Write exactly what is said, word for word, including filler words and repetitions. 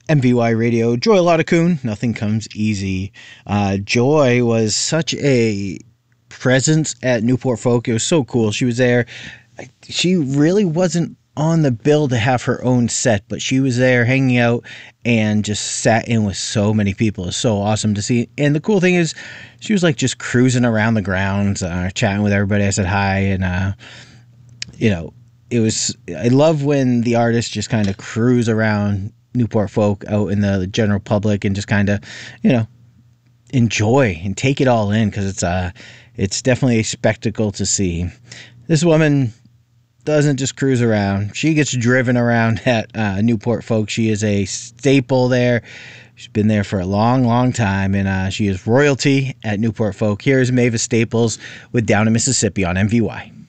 M V Y Radio, Joy Lottacoon, Nothing Comes Easy. Uh, Joy was such a presence at Newport Folk. It was so cool. She was there. She really wasn't on the bill to have her own set, but she was there hanging out and just sat in with so many people. It was so awesome to see. And the cool thing is, she was like just cruising around the grounds, uh, chatting with everybody. I said hi, and uh, you know, it was. I love when the artists just kind of cruise around Newport Folk out in the general public and just kind of, you know, enjoy and take it all in, because it's uh, it's definitely a spectacle to see. This woman doesn't just cruise around. She gets driven around at uh, Newport Folk. She is a staple there. She's been there for a long, long time, and uh, she is royalty at Newport Folk. Here's Mavis Staples with Down in Mississippi on M V Y.